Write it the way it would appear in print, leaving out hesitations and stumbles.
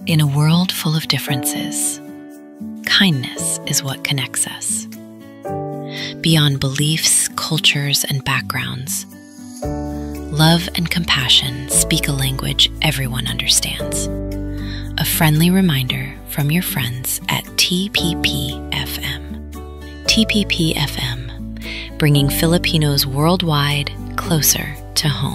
In a world full of differences, kindness is what connects us. Beyond beliefs, cultures, and backgrounds, love and compassion speak a language everyone understands. A friendly reminder from your friends at TPP-FM. TPP-FM, bringing Filipinos worldwide closer to home.